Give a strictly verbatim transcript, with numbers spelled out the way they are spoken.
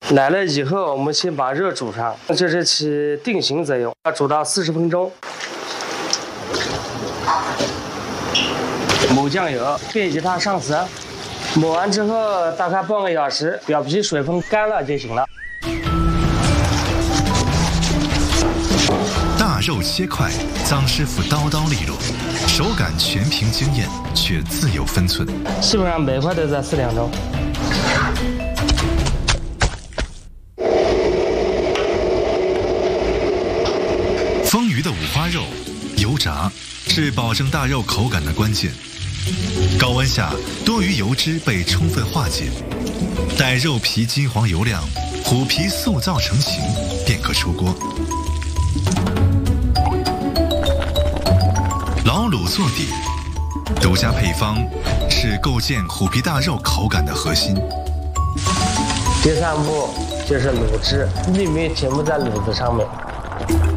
来了以后，我们先把肉煮上，这是起定型作用，要煮到四十分钟。抹酱油，别给它上色。抹完之后，大概半个小时，表皮水分干了就行了。 大肉切块，臧师傅刀刀利落，手感全凭经验，却自有分寸。 基本上每块都在四两钟。 丰腴的五花肉，油炸是保证大肉口感的关键。高温下，多余油脂被充分化解，待肉皮金黄油亮，虎皮塑造成型，便可出锅。老卤做底，独家配方是构建虎皮大肉口感的核心。 第三步就是卤汁，秘密全部在卤子上面。